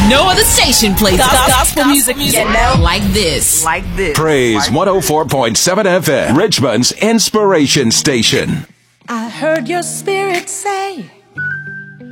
No other station plays gospel music like this. Praise 104.7 FM, Richmond's inspiration station. I heard your spirit say